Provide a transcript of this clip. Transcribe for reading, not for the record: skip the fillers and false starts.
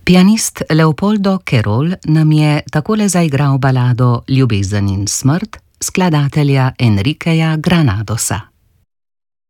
Pianist Leopoldo Querol nam je takole zaigral balado Ljubezen in smrt skladatelja Enriqueja Granadosa.